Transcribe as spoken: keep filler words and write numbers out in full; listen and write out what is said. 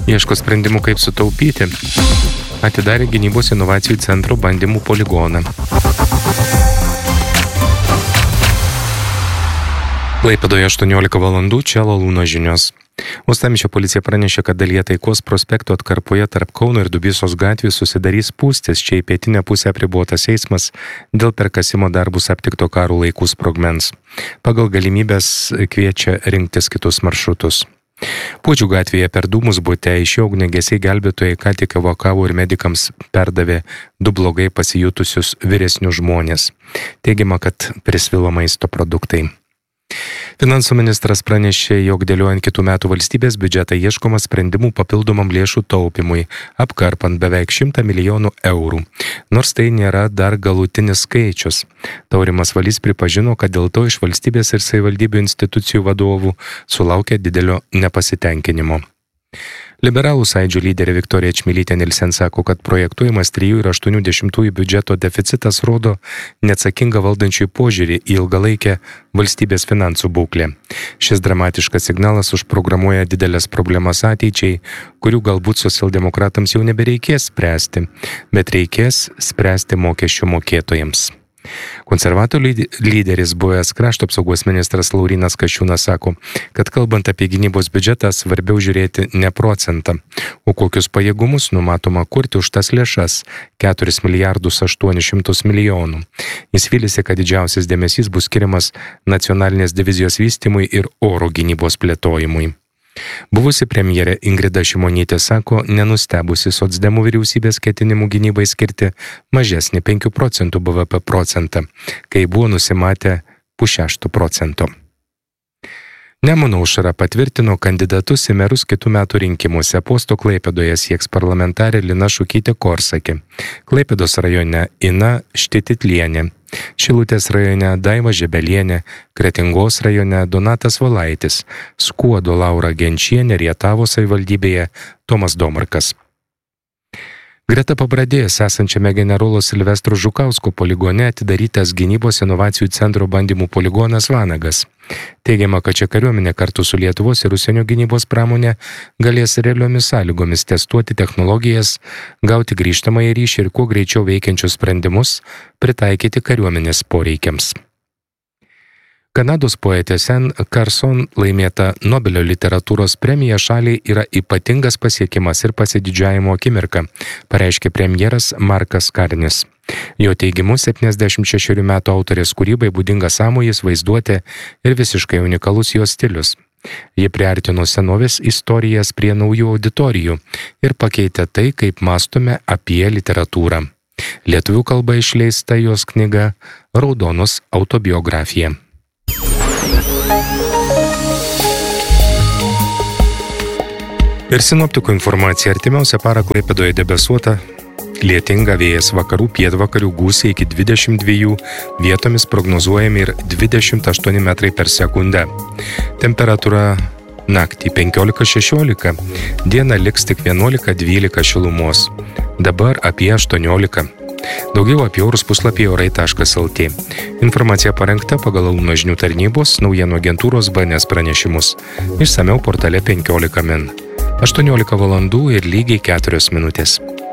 Ieško sprendimų, kaip sutaupyti. Atidarė gynybos inovacijų centro bandymų poligoną. Klaipėdoje aštuoniolika valandų, čia Lalūno žinios. Uostamiesčio policija pranešė, kad dalyje Taikos prospekto atkarpoje tarp Kauno ir Dubysos gatvių susidarys spūstis. Čia į pietinę pusę apribotas eismas dėl per kasimo darbus aptikto karo laikų sprogmens. Pagal galimybės kviečia rinktis kitus maršrutus. Puodžių gatvėje per dūmus bute iš jo ugniagesiai gelbėtojai ką tik evakavo ir medikams perdavė du blogai pasijutusius vyresnius žmonės. Teigiama, kad prisvilo maisto produktai. Finansų ministras pranešė, jog dėliojant kitų metų valstybės biudžetą ieškoma sprendimų papildomam lėšų taupimui, apkarpant beveik šimtą milijonų eurų. Nors tai nėra dar galutinis skaičius. Taurimas Valys pripažino, kad dėl to iš valstybės ir savivaldybių institucijų vadovų sulaukė didelio nepasitenkinimo. Liberalų sąjūdžio lyderė Viktorija Čmilytė Nilsen sako, kad projektuojamas trijų ir aštuonių dešimtųjų biudžeto deficitas rodo neatsakingą valdančiųjų požiūrį į ilgalaikę valstybės finansų būklę. Šis dramatiškas signalas užprogramuoja didelės problemas ateičiai, kurių galbūt socialdemokratams jau nebereikės spręsti, bet reikės spręsti mokesčių mokėtojams. Konservatorių lyderis buvęs krašto apsaugos ministras Laurynas Kasčiūnas sako, kad kalbant apie gynybos biudžetą svarbiau žiūrėti ne procentą, o kokius pajėgumus numatoma kurti už tas lėšas - keturis milijardus aštuonis šimtus milijonų. Jis vylėsi, kad didžiausias dėmesys bus skiriamas nacionalinės divizijos vystymui ir oro gynybos plėtojimui. Buvusi premjerė Ingrida Šimonytė sako, nenustebusi socdemų vyriausybės ketinimų gynybai skirti mažesnį penkių procentų B V P procentą, kai buvo nusimatę pusšešto procento. Nemuno aušra patvirtino kandidatus į merus kitų metų rinkimuose. Posto Klaipėdoje sieks parlamentarė Lina Šukytė Korsakė, Klaipėdos rajone Ina Štititlienė, Šilutės rajone Daiva Žebelienė, Kretingos rajone Donatas Valaitis, Skuodo Laura Genčienė, Rietavo savivaldybėje Tomas Domarkas. Greta Pabradės esančiame generolo Silvestro Žukausko poligone atidarytas gynybos inovacijų centro bandymų poligonas Vanagas. Teigiama, kad čia kariuomenė kartu su Lietuvos ir užsienio gynybos pramonė galės realiomis sąlygomis testuoti technologijas, gauti grįžtamąjį ryšį ir kuo greičiau veikiančius sprendimus pritaikyti kariuomenės poreikiams. Kanados poetė Sen Carson laimėta Nobelio literatūros premija šaliai yra ypatingas pasiekimas ir pasididžiavimo akimirka, pareiškė premjeras Markas Karnis. Jo teigimu, septyniasdešimt šešerių metų autorės kūrybai būdingas sąmojis, vaizduotė ir visiškai unikalus jos stilius. Ji priartino senovės istorijas prie naujų auditorijų ir pakeitė tai, kaip mąstome apie literatūrą. Lietuvių kalba išleista jos knyga Raudonos autobiografija. Ir sinoptikų informacija: artimiausią parą Klaipėdoje debesuota, lietinga, vėjas vakarų pietvakarių gūsiai iki dvidešimt dviejų, vietomis prognozuojami ir dvidešimt aštuoni metrai per sekundę. Temperatūra naktį penkiolika šešiolika, diena liks tik vienuolika dvylika šilumos, dabar apie aštuoniolika. Daugiau apie orus puslapyje orai taškas el tė. Informacija parengta pagal Lalūno žinių tarnybos naujienų agentūros B N S pranešimus. Išsamiau portale penkiolika min. aštuoniolika valandų ir lygiai keturios minutės.